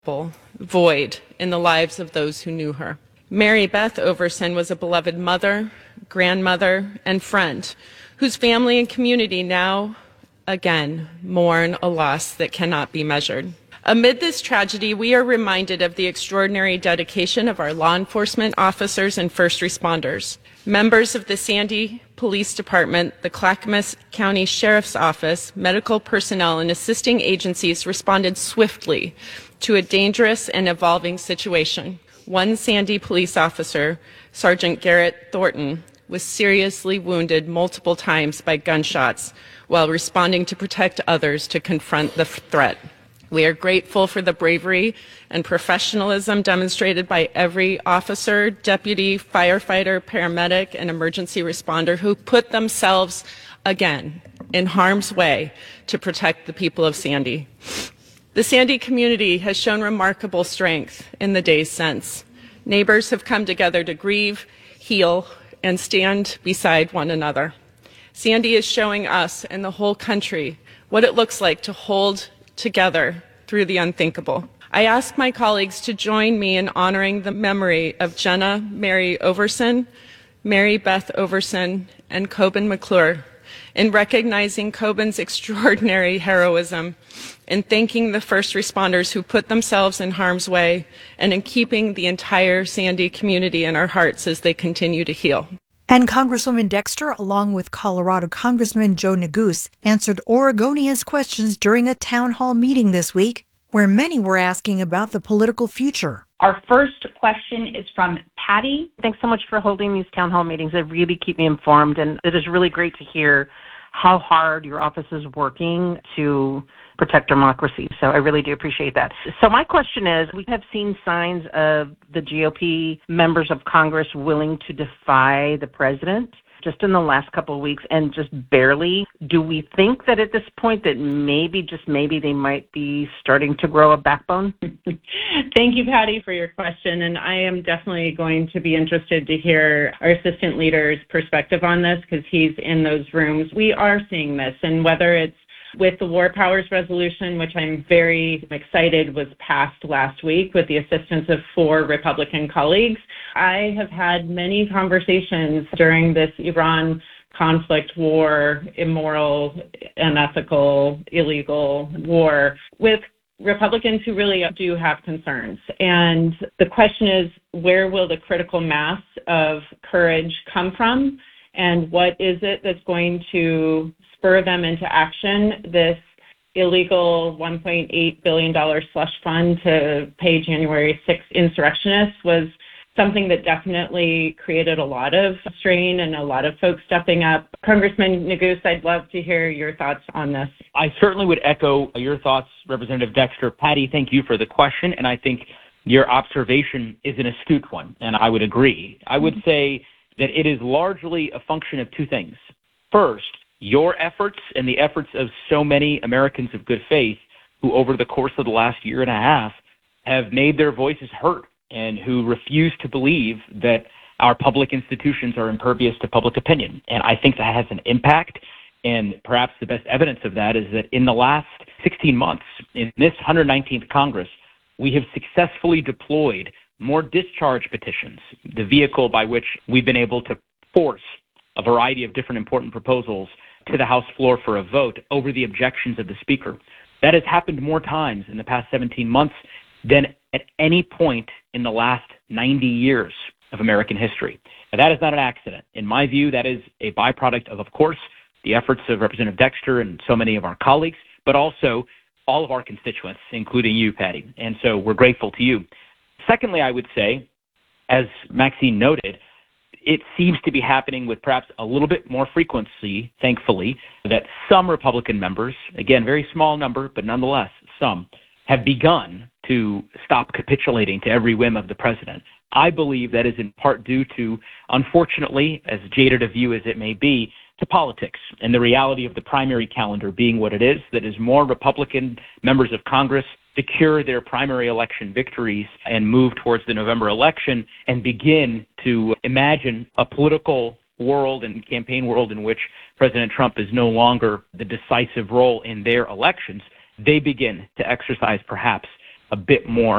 void in the lives of those who knew her. Mary Beth Overson was a beloved mother, grandmother, and friend whose family and community now, again, mourn a loss that cannot be measured. Amid this tragedy, we are reminded of the extraordinary dedication of our law enforcement officers and first responders. Members of the Sandy Police Department, the Clackamas County Sheriff's Office, medical personnel, and assisting agencies responded swiftly to a dangerous and evolving situation. One Sandy police officer, Sergeant Garrett Thornton, was seriously wounded multiple times by gunshots while responding to protect others to confront the threat. We are grateful for the bravery and professionalism demonstrated by every officer, deputy, firefighter, paramedic, and emergency responder who put themselves, again, in harm's way to protect the people of Sandy. The Sandy community has shown remarkable strength in the days since. Neighbors have come together to grieve, heal, and stand beside one another. Sandy is showing us and the whole country what it looks like to hold together through the unthinkable. I ask my colleagues to join me in honoring the memory of Jenna Mary Overson, Mary Beth Overson, and Coben McClure, in recognizing Coben's extraordinary heroism, in thanking the first responders who put themselves in harm's way, and in keeping the entire Sandy community in our hearts as they continue to heal. And Congresswoman Dexter, along with Colorado Congressman Joe Neguse, answered Oregonians' questions during a town hall meeting this week, where many were asking about the political future. Our first question is from Patty. Thanks so much for holding these town hall meetings. They really keep me informed, and it is really great to hear how hard your office is working to protect democracy. So I really do appreciate that. So my question is, we have seen signs of the GOP members of Congress willing to defy the president just in the last couple of weeks, and just barely. Do we think that at this point that maybe, just maybe, they might be starting to grow a backbone? Thank you, Patty, for your question. And I am definitely going to be interested to hear our assistant leader's perspective on this, because he's in those rooms. We are seeing this, and whether it's with the War Powers Resolution, which I'm very excited was passed last week with the assistance of 4 Republican colleagues. I have had many conversations during this Iran conflict, war, immoral, unethical, illegal war with Republicans who really do have concerns. And the question is, where will the critical mass of courage come from? And what is it that's going to spur them into action? This illegal $1.8 billion slush fund to pay January 6th insurrectionists was something that definitely created a lot of strain and a lot of folks stepping up. Congressman Neguse, I'd love to hear your thoughts on this. I certainly would echo your thoughts, Representative Dexter. Patty, thank you for the question, and I think your observation is an astute one, and I would agree. I would say that it is largely a function of 2 things. First, your efforts and the efforts of so many Americans of good faith who over the course of the last year and a half have made their voices heard and who refuse to believe that our public institutions are impervious to public opinion. And I think that has an impact. And perhaps the best evidence of that is that in the last 16 months, in this 119th Congress, we have successfully deployed more discharge petitions, the vehicle by which we've been able to force a variety of different important proposals to the House floor for a vote over the objections of the Speaker. That has happened more times in the past 17 months than at any point in the last 90 years of American history. Now, that is not an accident. In my view, that is a byproduct of course, the efforts of Representative Dexter and so many of our colleagues, but also all of our constituents, including you, Patty. And so we're grateful to you. Secondly, I would say, as Maxine noted, it seems to be happening with perhaps a little bit more frequency, thankfully, that some Republican members, again, very small number, but nonetheless, some, have begun to stop capitulating to every whim of the president. I believe that is in part due to, unfortunately, as jaded a view as it may be, to politics and the reality of the primary calendar being what it is, that is more Republican members of Congress secure their primary election victories and move towards the November election and begin to imagine a political world and campaign world in which President Trump is no longer the decisive role in their elections. They begin to exercise perhaps a bit more